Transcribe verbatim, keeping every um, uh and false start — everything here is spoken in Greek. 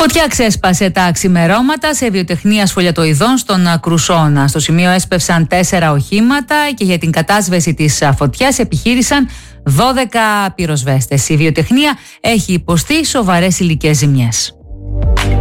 Φωτιά ξέσπασε τα ξημερώματα σε βιοτεχνία σχολιατοειδών στον Κρουσόνα. Στο σημείο έσπευσαν τέσσερα οχήματα και για την κατάσβεση της φωτιάς επιχείρησαν δώδεκα πυροσβέστες. Η βιοτεχνία έχει υποστεί σοβαρές υλικές ζημιές.